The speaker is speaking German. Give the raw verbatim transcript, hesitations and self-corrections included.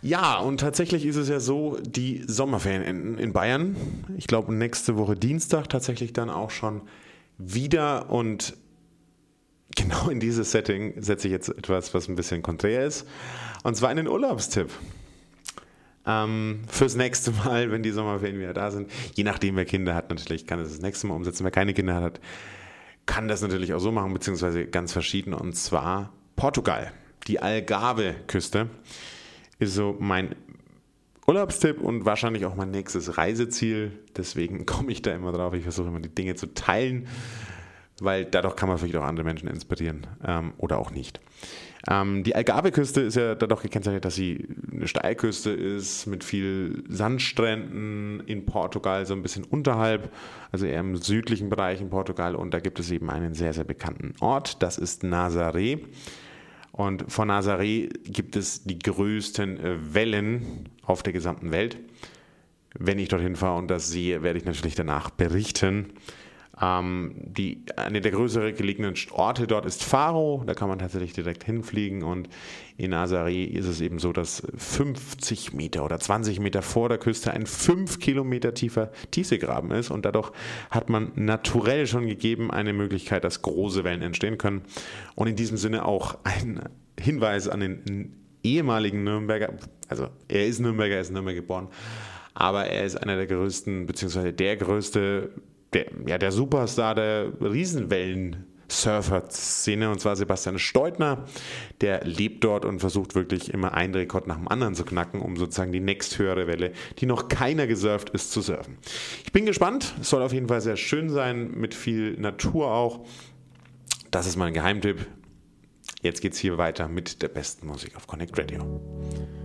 Ja, und tatsächlich ist es ja so, die Sommerferien enden in Bayern. Ich glaube, nächste Woche Dienstag tatsächlich dann auch schon wieder. Und genau in dieses Setting setze ich jetzt etwas, was ein bisschen konträr ist. Und zwar einen Urlaubstipp. Ähm, fürs nächste Mal, wenn die Sommerferien wieder da sind. Je nachdem, wer Kinder hat, natürlich kann es das nächste Mal umsetzen. Wer keine Kinder hat, kann das natürlich auch so machen, beziehungsweise ganz verschieden. Und zwar Portugal. Die Algarve-Küste ist so mein Urlaubstipp und wahrscheinlich auch mein nächstes Reiseziel. Deswegen komme ich da immer drauf. Ich versuche immer die Dinge zu teilen, weil dadurch kann man vielleicht auch andere Menschen inspirieren ähm, oder auch nicht. Ähm, die Algarve-Küste ist ja dadurch gekennzeichnet, dass sie eine Steilküste ist mit viel Sandstränden in Portugal, so ein bisschen unterhalb, also eher im südlichen Bereich in Portugal. Und da gibt es eben einen sehr, sehr bekannten Ort, das ist Nazaré. Und von Nazaré gibt es die größten Wellen auf der gesamten Welt. Wenn ich dorthin fahre und das sehe, werde ich natürlich danach berichten. Ähm, die, eine der größeren gelegenen Orte dort ist Faro, da kann man tatsächlich direkt hinfliegen. Und in Nazaré ist es eben so, dass fünfzig Meter oder zwanzig Meter vor der Küste ein fünf Kilometer tiefer Tiefseegraben ist. Und dadurch hat man naturell schon gegeben eine Möglichkeit, dass große Wellen entstehen können. Und in diesem Sinne auch ein Hinweis an den ehemaligen Nürnberger, also er ist Nürnberger, er ist in Nürnberg geboren, aber er ist einer der größten, beziehungsweise der größte, der, ja, der Superstar der Riesenwellen-Surfer-Szene, und zwar Sebastian Steudtner. Der lebt dort und versucht wirklich immer einen Rekord nach dem anderen zu knacken, um sozusagen die nächsthöhere Welle, die noch keiner gesurft ist, zu surfen. Ich bin gespannt, es soll auf jeden Fall sehr schön sein, mit viel Natur auch. Das ist mein Geheimtipp. Jetzt geht's hier weiter mit der besten Musik auf Connect Radio.